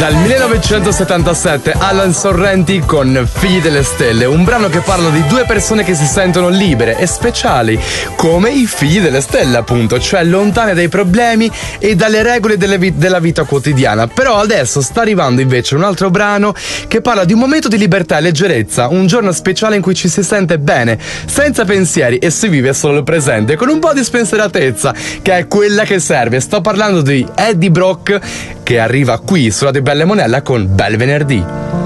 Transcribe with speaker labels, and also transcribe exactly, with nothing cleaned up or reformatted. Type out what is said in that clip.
Speaker 1: Dal millenovecentosettantasette Alan Sorrenti con Figli delle Stelle, un brano che parla di due persone che si sentono libere e speciali, come i figli delle stelle appunto, cioè lontane dai problemi e dalle regole delle vi- della vita quotidiana. Però adesso sta arrivando invece un altro brano che parla di un momento di libertà e leggerezza, un giorno speciale in cui ci si sente bene, senza pensieri e si vive solo il presente, con un po' di spensieratezza, che è quella che serve. Sto parlando di Eddie Brock, che arriva qui sulla De Belle Monella con Bel Venerdì.